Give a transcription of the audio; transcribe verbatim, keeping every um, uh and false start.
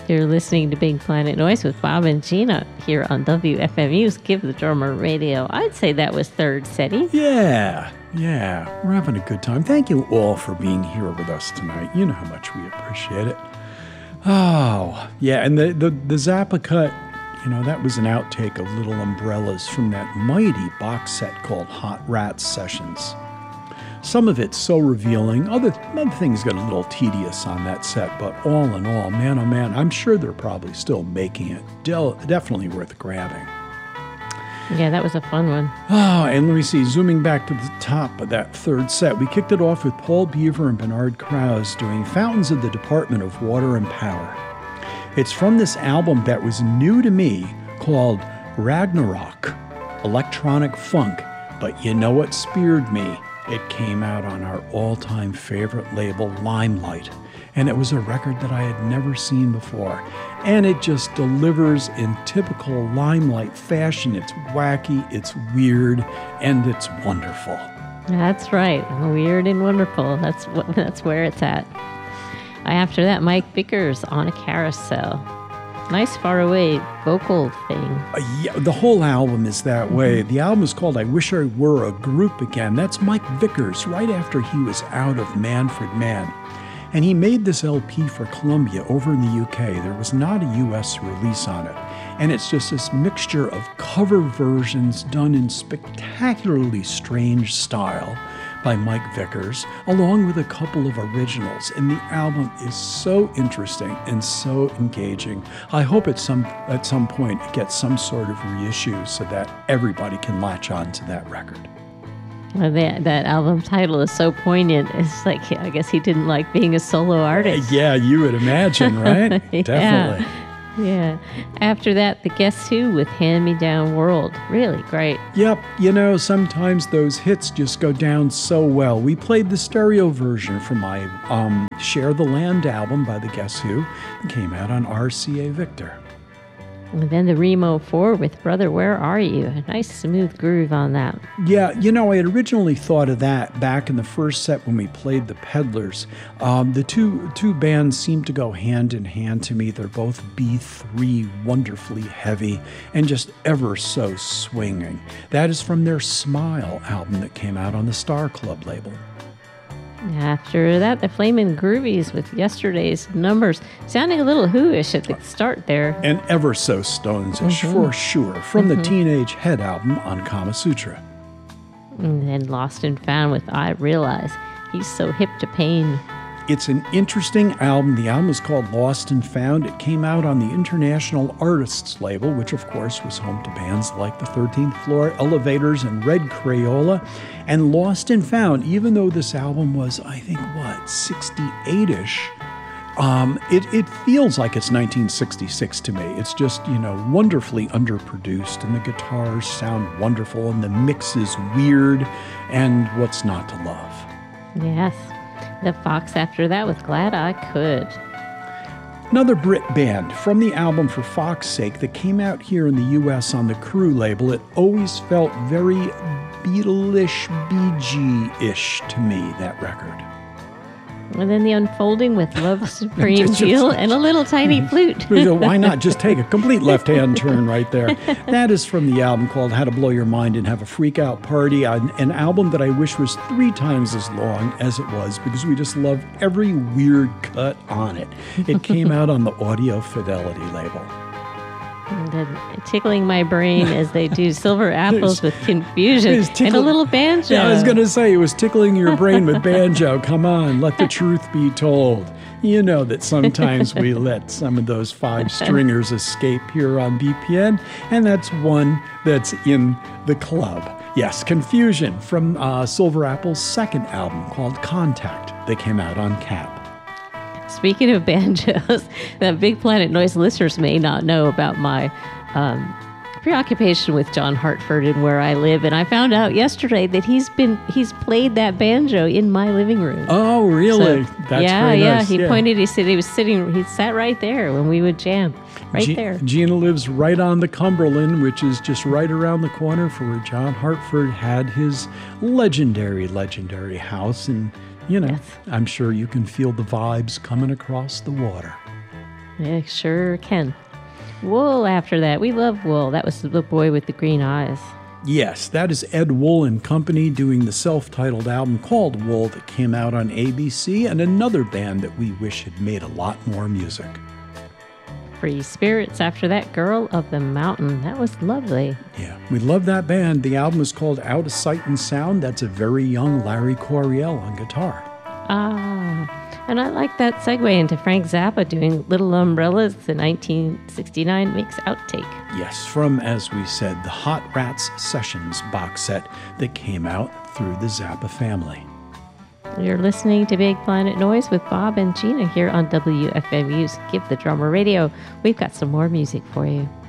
You're listening to Big Planet Noise with Bob and Gina here on W F M U's Give the Drummer Radio. I'd say that was third setting. Yeah, yeah. We're having a good time. Thank you all for being here with us tonight. You know how much we appreciate it. Oh, yeah, and the, the, the Zappa cut, you know, that was an outtake of Little Umbrellas from that mighty box set called Hot Rats Sessions. Some of it's so revealing. Other, other things got a little tedious on that set, but all in all, man, oh man, I'm sure they're probably still making it. Del- definitely worth grabbing. Yeah, that was a fun one. Oh, and let me see, zooming back to the top of that third set, we kicked it off with Paul Beaver and Bernard Krause doing Fountains of the Department of Water and Power. It's from this album that was new to me called Ragnarok, Electronic Funk, but you know what speared me? It came out on our all-time favorite label, Limelight, and it was a record that I had never seen before. And it just delivers in typical Limelight fashion. It's wacky, it's weird, and it's wonderful. That's right. Weird and wonderful. That's what, that's where it's at. After that, Mike Vickers on a Carousel. Nice faraway vocal thing. Uh, yeah, the whole album is that way. The album is called I Wish I Were a Group Again. That's Mike Vickers right after he was out of Manfred Mann. And he made this L P for Columbia over in the U K. There was not a U S release on it. And it's just this mixture of cover versions done in spectacularly strange style by Mike Vickers, along with a couple of originals. And the album is so interesting and so engaging. I hope at some at some point it gets some sort of reissue so that everybody can latch on to that record. Well, that, that album title is so poignant. It's like, I guess he didn't like being a solo artist. Yeah, you would imagine, right? Yeah. Definitely. Yeah. After that, the Guess Who with Hand Me Down World. Really great. Yep. You know, sometimes those hits just go down so well. We played the stereo version from my um, Share the Land album by the Guess Who. It came out on R C A Victor. And then the Remo four with Brother, Where Are You? A nice smooth groove on that. Yeah, you know, I had originally thought of that back in the first set when we played the Peddlers. Um, the two two bands seem to go hand in hand to me. They're both B three, wonderfully heavy, and just ever so swinging. That is from their Smile album that came out on the Star Club label. After that, the Flamin' Groovies with Yesterday's Numbers, sounding a little Who-ish at the start there. And ever so Stones-ish, mm-hmm. for sure, from mm-hmm. the Teenage Head album on Kama Sutra. And then Lost and Found with I Realize. He's so hip to pain. It's an interesting album. The album is called Lost and Found. It came out on the International Artists label, which of course was home to bands like the thirteenth Floor, Elevators, and Red Crayola. And Lost and Found, even though this album was, I think, what, sixty-eight-ish, um, it, it feels like it's nineteen sixty-six to me. It's just, you know, wonderfully underproduced, and the guitars sound wonderful, and the mix is weird, and what's not to love? Yes. The Fox after that with Glad I Could. Another Brit band from the album For Fox's Sake that came out here in the U S on the Crew label. It always felt very Beatle-ish, Bee Gee-ish to me, that record. And then the Unfolding with Love Supreme Deal and a little tiny flute. Why not just take a complete left-hand turn right there? That is from the album called How to Blow Your Mind and Have a Freak Out Party, an, an album that I wish was three times as long as it was because we just love every weird cut on it. It came out on the Audio Fidelity label. And then tickling my brain as they do Silver Apples with Confusion tickle- and a little banjo. Yeah, I was going to say, it was tickling your brain with banjo. Come on, let the truth be told. You know that sometimes we let some of those five stringers escape here on B P N, and that's one that's in the club. Yes, Confusion from uh, Silver Apple's second album called Contact. They came out on Cap. Speaking of banjos, that Big Planet Noise listeners may not know about my um, preoccupation with John Hartford and Where I Live, and I found out yesterday that he's been he's played that banjo in my living room. Oh, really? So, That's yeah, very yeah. nice. He yeah. pointed. He said he was sitting. He sat right there when we would jam, right G- there. Gina lives right on the Cumberland, which is just right around the corner from where John Hartford had his legendary, legendary house, and. You know, yes. I'm sure you can feel the vibes coming across the water. Yeah, sure can. Wool after that. We love Wool. That was the boy with the green eyes. Yes, that is Ed Wool and Company doing the self-titled album called Wool that came out on A B C, and another band that we wish had made a lot more music. Free Spirits after that. Girl of the Mountain. That was lovely. Yeah, we love that band. The album is called Out of Sight and Sound. That's a very young Larry Coryell on guitar. Ah, and I like that segue into Frank Zappa doing Little Umbrellas, the nineteen sixty-nine Mix outtake. Yes, from, as we said, the Hot Rats Sessions box set that came out through the Zappa family. You're listening to Big Planet Noise with Bob and Gina here on W F M U's Give the Drummer Radio. We've got some more music for you.